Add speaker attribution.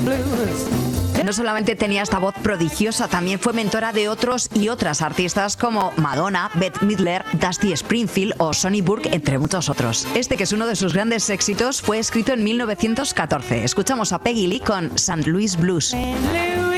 Speaker 1: No solamente tenía esta voz prodigiosa, también fue mentora de otros y otras artistas como Madonna, Bette Midler, Dusty Springfield o Sonny Burke, entre muchos otros. Este, que es uno de sus grandes éxitos, fue escrito en 1914. Escuchamos a Peggy Lee con St. Louis Blues.